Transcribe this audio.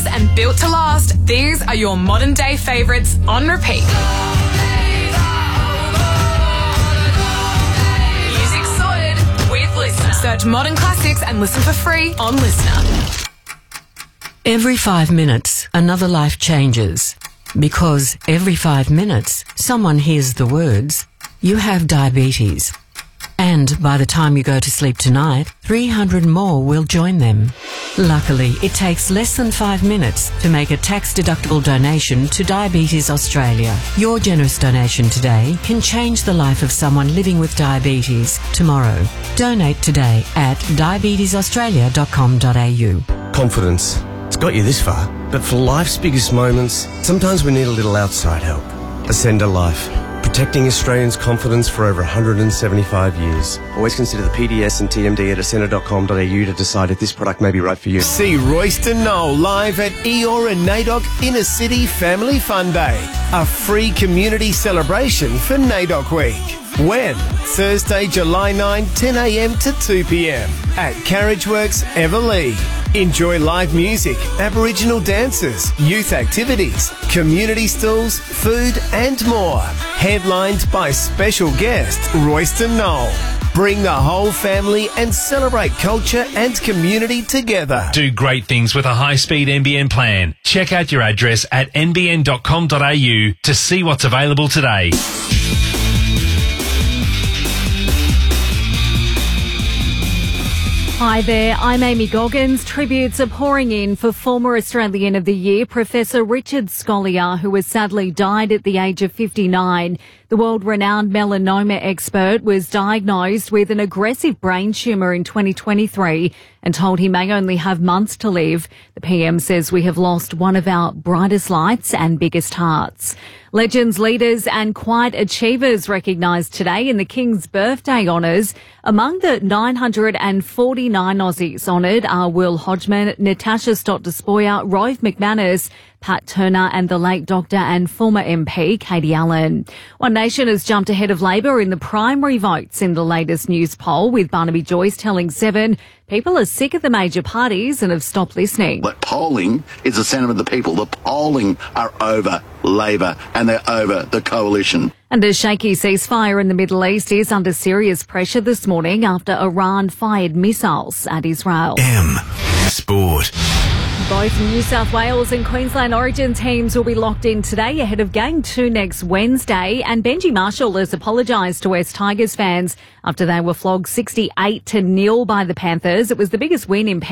timeless and built to last, these are your modern day favourites on repeat. Music sorted with Listener. Search Modern Classics and listen for free on Listener. Every 5 minutes, another life changes. Because every 5 minutes, someone hears the words, "You have diabetes." And by the time you go to sleep tonight, 300 more will join them. Luckily, it takes less than 5 minutes to make a tax-deductible donation to Diabetes Australia. Your generous donation today can change the life of someone living with diabetes tomorrow. Donate today at diabetesaustralia.com.au. Confidence. It's got you this far. But for life's biggest moments, sometimes we need a little outside help. Ascender Life. Protecting Australians' confidence for over 175 years. Always consider the PDS and TMD at ascender.com.au to decide if this product may be right for you. See Royston Knoll live at Eeyore and NAIDOC Inner City Family Fun Day, a free community celebration for NAIDOC Week. When? Thursday, July 9, 10 a.m. to 2 p.m. at Carriageworks, Everleigh. Enjoy live music, Aboriginal dances, youth activities, community stalls, food and more. Headlined by special guest Royston Knoll. Bring the whole family and celebrate culture and community together. Do great things with a high-speed NBN plan. Check out your address at nbn.com.au to see what's available today. Hi there, I'm Amy Goggins. Tributes are pouring in for former Australian of the Year, Professor Richard Scolyer, who has sadly died at the age of 59. The world-renowned melanoma expert was diagnosed with an aggressive brain tumour in 2023 and told he may only have months to live. The PM says we have lost one of our brightest lights and biggest hearts. Legends, leaders and quiet achievers recognised today in the King's birthday honours. Among the 949 Aussies honoured are Will Hodgman, Natasha Stott-Despoja, Rove McManus, Pat Turner and the late doctor and former MP Katie Allen. One Nation has jumped ahead of Labor in the primary votes in the latest news poll, with Barnaby Joyce telling Seven people are sick of the major parties and have stopped listening. But polling is the sentiment of the people. The polling are over Labor and they're over the coalition. And a shaky ceasefire in the Middle East is under serious pressure this morning after Iran fired missiles at Israel. M Sport. Both New South Wales and Queensland Origin teams will be locked in today ahead of Game 2 next Wednesday. And Benji Marshall has apologised to West Tigers fans after they were flogged 68-0 by the Panthers. It was the biggest win in